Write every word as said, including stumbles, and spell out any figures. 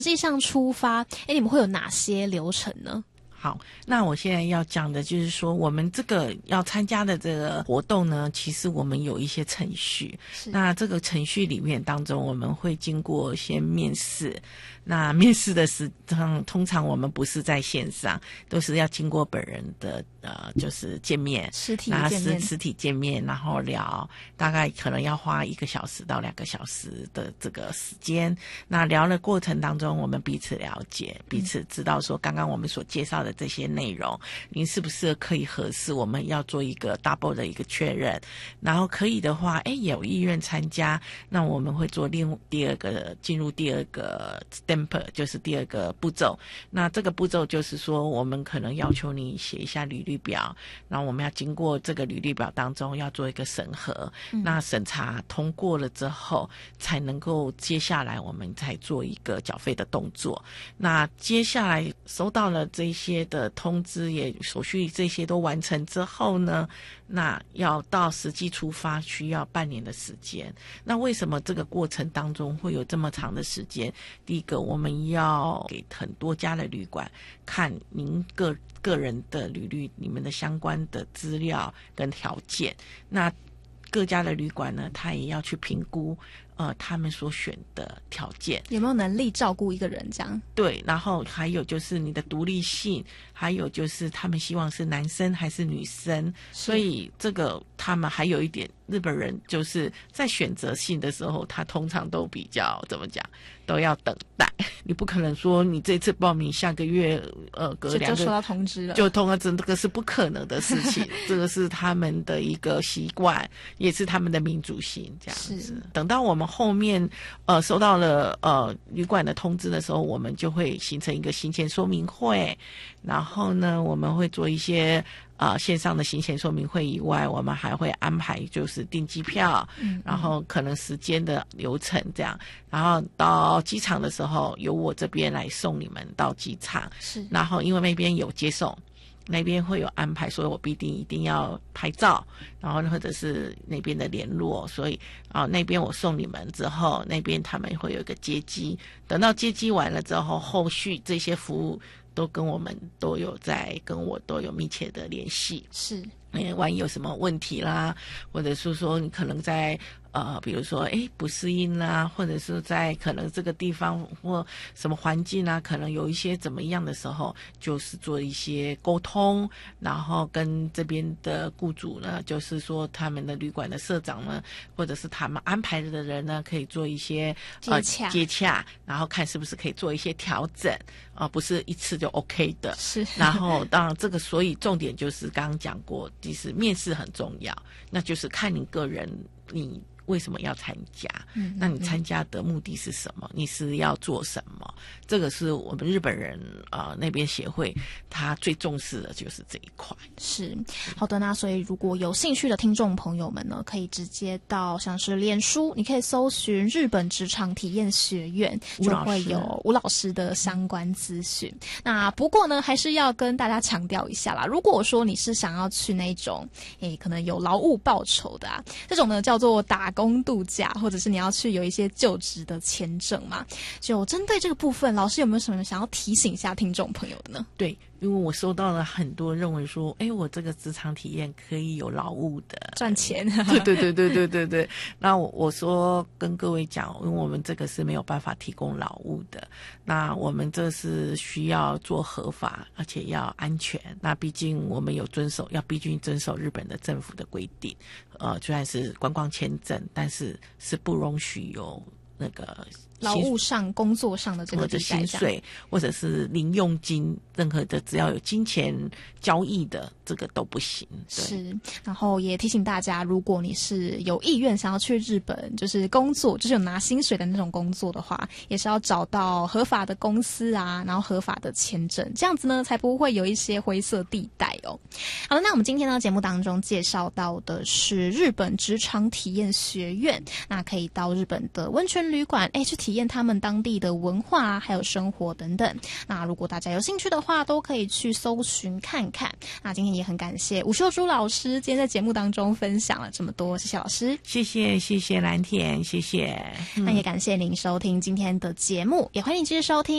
实际上出发，哎，你们会有哪些流程呢？ 好，那我现在要讲的就是说，我们这个要参加的这个活动呢，其实我们有一些程序。那这个程序里面当中，我们会经过先面试。那面试的时常通常我们不是在线上，都是要经过本人的呃，就是见面， 实体见面， 实体见面，然后聊，大概可能要花一个小时到两个小时的这个时间。那聊的过程当中，我们彼此了解，彼此知道说，刚刚我们所介绍的这些内容，您是不是可以合适？我们要做一个 double 的一个确认，然后可以的话，哎，有意愿参加，那我们会做另第二个进入第二个 step，就是第二个步骤。那这个步骤就是说，我们可能要求你写一下履历表，然后我们要经过这个履历表当中要做一个审核，嗯、那审查通过了之后，才能够接下来我们才做一个缴费的动作。那接下来收到了这些的通知，也手续这些都完成之后呢，那要到实际出发需要半年的时间。那为什么这个过程当中会有这么长的时间？第一个，我们要给很多家的旅馆看您个个人的履历，你们的相关的资料跟条件。那各家的旅馆呢，他也要去评估呃他们所选的条件有没有能力照顾一个人这样。 对，然后还有就是你的独立性，还有就是他们希望是男生还是女生，所以这个他们还有一点，日本人就是在选择性的时候，他通常都比较怎么讲，都要等待。你不可能说你这次报名，下个月呃隔两个就收到通知了， 就通知，这个是不可能的事情。这个是他们的一个习惯，也是他们的民主性这样子。等到我们后面呃收到了呃旅馆的通知的时候，我们就会形成一个行前说明会，然后呢，我们会做一些。呃，线上的行前说明会以外，我们还会安排就是订机票，嗯，然后可能时间的流程这样，然后到机场的时候，由我这边来送你们到机场， 是， 然后因为那边有接送，那边会有安排，所以我必定一定要拍照，然后或者是那边的联络，所以啊、呃、那边我送你们之后，那边他们会有一个接机，等到接机完了之后，后续这些服务。都跟我们都有在跟我都有密切的联系， 是， 哎，万一有什么问题啦，或者是说你可能在呃，比如说哎不适应啦，或者是在可能这个地方或什么环境啊，可能有一些怎么样的时候，就是做一些沟通，然后跟这边的雇主呢，就是说他们的旅馆的社长呢，或者是他们安排的人呢，可以做一些呃接洽， 接洽，然后看是不是可以做一些调整啊、呃，不是一次就 OK 的。 是， 然后当然这个，所以重点就是刚刚讲过，其实面试很重要，那就是看你个人你。为什么要参加？嗯，那你参加的目的是什么？你是要做什么？这个是我们日本人啊、呃、那边协会他最重视的就是这一块。 是，好的，那所以如果有兴趣的听众朋友们呢，可以直接到像是脸书，你可以搜寻日本职场体验学院，就会有吴老师的相关资讯。那不过呢，还是要跟大家强调一下啦，如果说你是想要去那种诶可能有劳务报酬的啊，这种呢叫做打工度假，或者是你要去有一些就职的签证嘛，就针对这个部分，老师有没有什么想要提醒一下听众朋友的呢？ 对，因为我收到了很多认为说，哎，我这个职场体验可以有劳务的赚钱。 对对对对对对对。那我我说跟各位讲，因为我们这个是没有办法提供劳务的，那我们这是需要做合法，而且要安全。那毕竟我们有遵守，要毕竟遵守日本的政府的规定。呃，虽然是观光签证，但是是不容许有那个劳务上、工作上的这个或者薪水，或者是零用金，任何的只要有金钱交易的，这个都不行。 是，然后也提醒大家，如果你是有意愿想要去日本，就是工作，就是有拿薪水的那种工作的话，也是要找到合法的公司啊，然后合法的签证，这样子呢，才不会有一些灰色地带哦。好了，那我们今天呢节目当中介绍到的是日本职场体验学院，那可以到日本的温泉旅馆，哎，去体体验他们当地的文化啊，还有生活等等。那如果大家有兴趣的话，都可以去搜寻看看。那今天也很感谢吴秀珠老师今天在节目当中分享了这么多，谢谢老师。 谢谢谢谢蓝田，谢谢。 那也感谢您收听今天的节目，也欢迎您继续收听